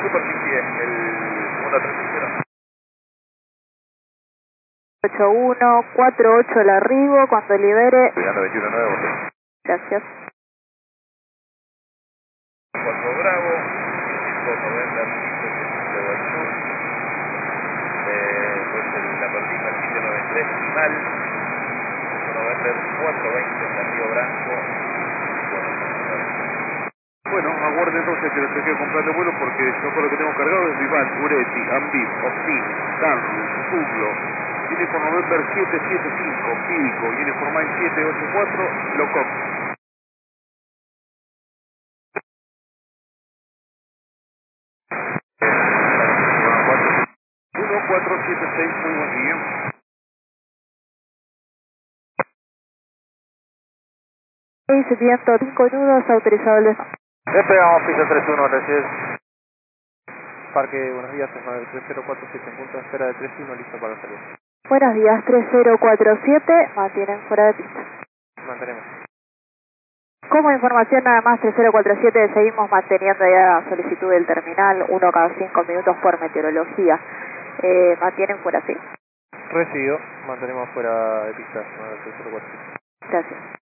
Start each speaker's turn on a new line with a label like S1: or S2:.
S1: superficie, el segundo transmisión.
S2: 8148 el arribo, cuando libere.
S1: Llegando 21.9.
S2: Gracias.
S1: 4 Bravo, 5 November 15 del sur. Pues la perdimos el sitio 93 mal. 5 November 420 en Río Branco.
S3: Bueno, aguarde entonces que le chequeo con plan de vuelo porque yo con lo que tengo cargado es Vivat, Uretti, Ambip, Optim, Danrus, Fuglo, Uniform November 775, Pico, Uniform Mine 784, Lococ. 1476, muy buen día.
S2: Viento 5 nudos, autorizado el descenso.
S4: Despegamos piso 31, gracias. Parque, buenos días, es 3047 en punto de espera de 31, listo para salir.
S2: Buenos días, 3047, mantienen fuera de pista.
S4: Mantenemos.
S2: Como información nada más, 3047, seguimos manteniendo ya la solicitud del terminal, 1 cada 5 minutos por meteorología. Mantienen fuera, ¿sí?
S4: Recibido, mantenemos fuera de pista, 3047.
S2: Gracias.